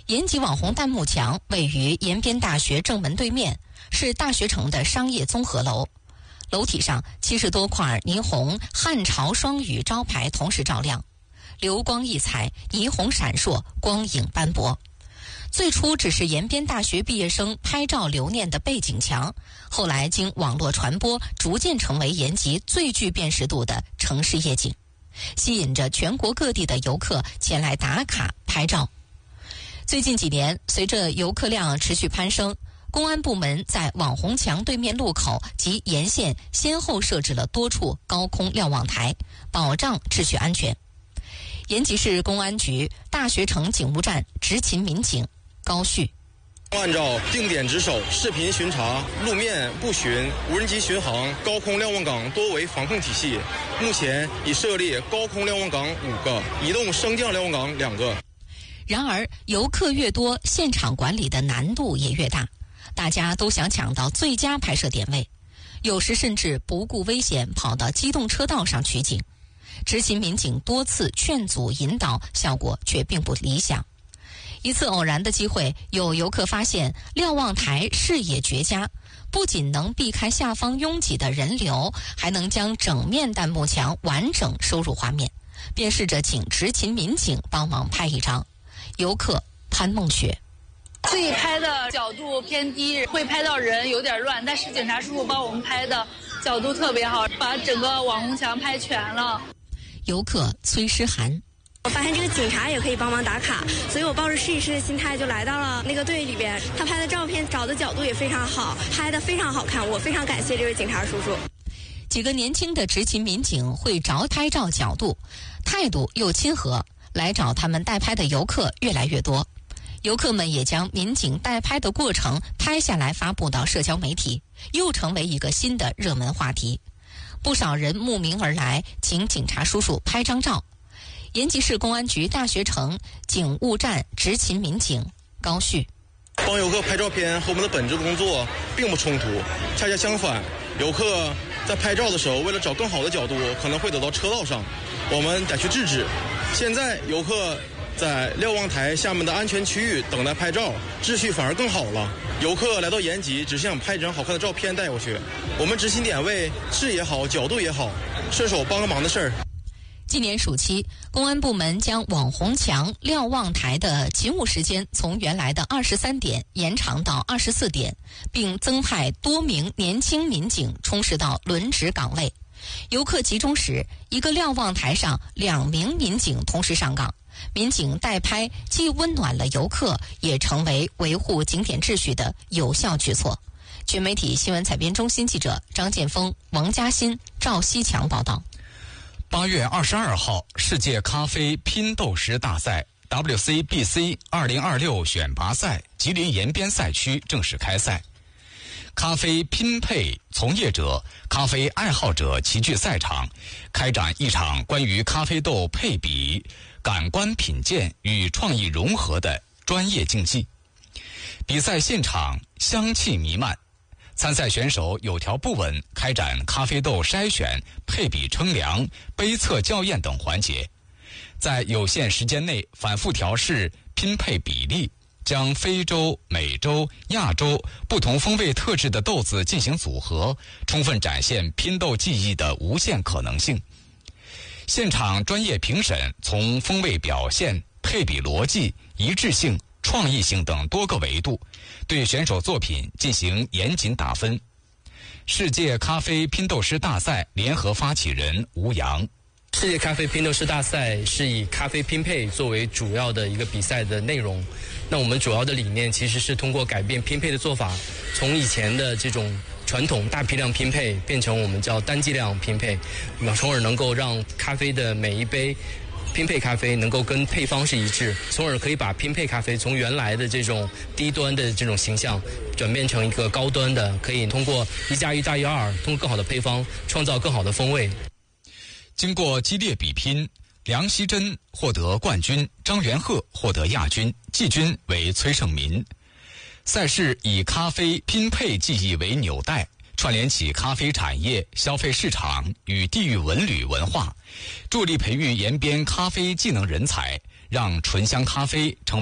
延吉网红弹幕墙位于延边大学正门对面，是大学城的商业综合楼。楼体上70多块霓虹汉朝双语招牌同时照亮，流光溢彩，霓虹闪烁，光影斑驳。最初只是延边大学毕业生拍照留念的背景墙，后来经网络传播，逐渐成为延吉最具辨识度的城市夜景，吸引着全国各地的游客前来打卡拍照。最近几年，随着游客量持续攀升，公安部门在网红墙对面路口及沿线先后设置了多处高空瞭望台，保障秩序安全。延吉市公安局大学城警务站执勤民警高旭， 按照定点值守、视频巡查、路面布巡、无人机巡航、高空瞭望岗多维防控体系，目前已设立高空瞭望岗5个，移动升降瞭望岗2个。 然而，游客越多，现场管理的难度也越大，大家都想抢到最佳拍摄点位，有时甚至不顾危险跑到机动车道上取景。执勤民警多次劝阻引导，效果却并不理想。一次偶然的机会，有游客发现瞭望台视野绝佳，不仅能避开下方拥挤的人流，还能将整面弹幕墙完整收入画面，便试着请执勤民警帮忙拍一张。游客潘梦雪， 自己拍的角度偏低，会拍到人有点乱，但是警察叔叔帮我们拍的角度特别好，把整个网红墙拍全了。 游客崔诗涵， 我发现这个警察也可以帮忙打卡，所以我抱着试一试的心态就来到了那个队里边。他拍的照片找的角度也非常好，拍的非常好看，我非常感谢这位警察叔叔。 几个年轻的执勤民警会找拍照角度，态度又亲和，来找他们代拍的游客越来越多。游客们也将民警代拍的过程拍下来发布到社交媒体，又成为一个新的热门话题。不少人慕名而来，请警察叔叔拍张照。延吉市公安局大学城警务站执勤民警高旭， 帮游客拍照片和我们的本职工作并不冲突，恰恰相反，游客在拍照的时候，为了找更好的角度，可能会走到车道上，我们得去制止。现在游客在瞭望台下面的安全区域等待拍照，秩序反而更好了。游客来到延吉，只是想拍一张好看的照片带过去，我们执勤点位视野好，角度也好，顺手帮个忙的事儿。 今年暑期，公安部门将网红墙瞭望台的勤务时间从原来的23点延长到24点，并增派多名年轻民警充实到轮值岗位。游客集中时，一个瞭望台上2名民警同时上岗，民警代拍既温暖了游客，也成为维护景点秩序的有效举措。全媒体新闻采编中心记者张建峰、王嘉欣、赵西强报道。 8月22号，世界咖啡拼斗师大赛 WCBC 2026选拔赛吉林延边赛区正式开赛。咖啡拼配从业者、咖啡爱好者齐聚赛场，开展一场关于咖啡豆配比、感官品鉴与创意融合的专业竞技。比赛现场香气弥漫，参赛选手有条不紊开展咖啡豆筛选、配比称量、杯测校验等环节，在有限时间内反复调试拼配比例，将非洲、美洲、亚洲不同风味特质的豆子进行组合，充分展现拼豆技艺的无限可能性。现场专业评审从风味表现、配比逻辑、一致性、创意性等多个维度，对选手作品进行严谨打分。世界咖啡拼斗师大赛联合发起人吴阳， 世界咖啡拼斗师大赛是以咖啡拼配作为主要的一个比赛的内容。那我们主要的理念其实是通过改变拼配的做法，从以前的这种传统大批量拼配变成我们叫单剂量拼配，从而能够让咖啡的每一杯拼配咖啡能够跟配方是一致，从而可以把拼配咖啡从原来的这种低端的这种形象转变成一个高端的，可以通过1+1大于2，通过更好的配方创造更好的风味。 经过激烈比拼，梁希珍获得冠军，张元鹤获得亚军，季军为崔胜民。赛事以咖啡拼配技艺为纽带，串联起咖啡产业、消费市场与地域文旅文化，助力培育延边咖啡技能人才，让醇香咖啡成为